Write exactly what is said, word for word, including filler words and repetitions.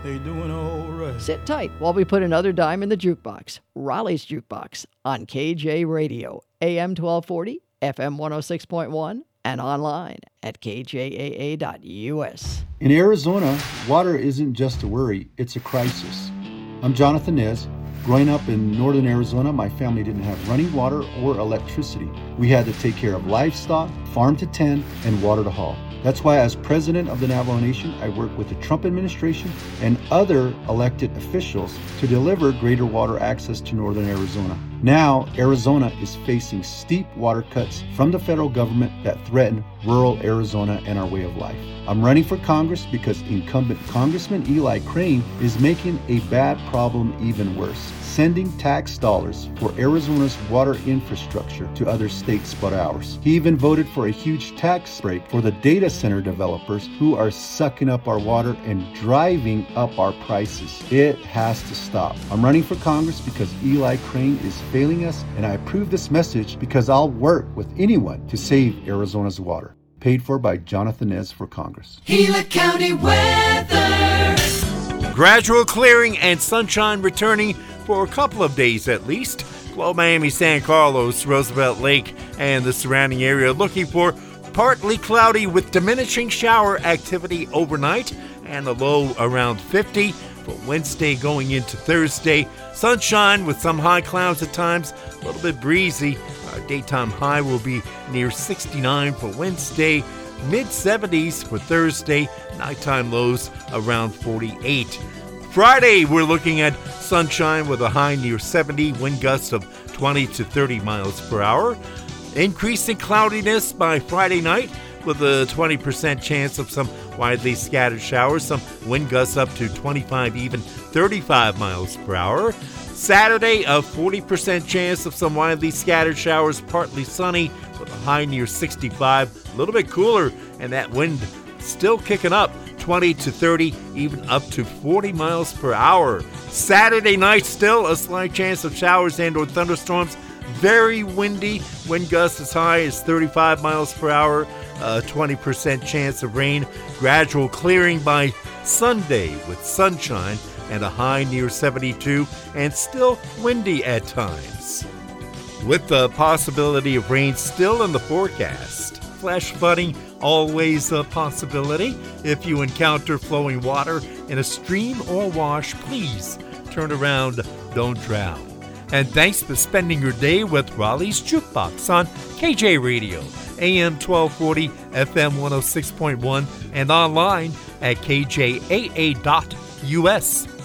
they doing all right. Sit tight while we put another dime in the jukebox. Raleigh's Jukebox on K J Radio, A M twelve forty, F M one oh six point one, and online at K J A A dot U S. In Arizona, water isn't just a worry, it's a crisis. I'm Jonathan Nez. Growing up in northern Arizona, my family didn't have running water or electricity. We had to take care of livestock, farm to tend, and water to haul. That's why as president of the Navajo Nation, I work with the Trump administration and other elected officials to deliver greater water access to northern Arizona. Now, Arizona is facing steep water cuts from the federal government that threaten rural Arizona and our way of life. I'm running for Congress because incumbent Congressman Eli Crane is making a bad problem even worse, sending tax dollars for Arizona's water infrastructure to other states but ours. He even voted for a huge tax break for the data center developers who are sucking up our water and driving up our prices. It has to stop. I'm running for Congress because Eli Crane is failing us, and I approve this message because I'll work with anyone to save Arizona's water. Paid for by Jonathan Nez for Congress. Gila County weather. Gradual clearing and sunshine returning for a couple of days at least. Globe Miami, San Carlos, Roosevelt Lake, and the surrounding area looking for partly cloudy with diminishing shower activity overnight and a low around fifty. For Wednesday going into Thursday, sunshine with some high clouds at times, a little bit breezy. Our daytime high will be near sixty-nine for Wednesday, mid seventies for Thursday, nighttime lows around forty-eight. Friday, we're looking at sunshine with a high near seventy, wind gusts of twenty to thirty miles per hour. Increasing cloudiness by Friday night with a twenty percent chance of some widely scattered showers, some wind gusts up to twenty-five, even thirty-five miles per hour. Saturday, a forty percent chance of some widely scattered showers, partly sunny with a high near sixty-five, a little bit cooler, and that wind still kicking up, twenty to thirty, even up to forty miles per hour. Saturday night, still a slight chance of showers and or thunderstorms, very windy, wind gusts as high as thirty-five miles per hour, a twenty percent chance of rain, gradual clearing by Sunday with sunshine and a high near seventy-two, and still windy at times. With the possibility of rain still in the forecast. Flash flooding, always a possibility. If you encounter flowing water in a stream or wash, please turn around, don't drown. And thanks for spending your day with Raleigh's Jukebox on K J Radio, A M twelve forty, F M one oh six point one, and online at K J A A dot U S.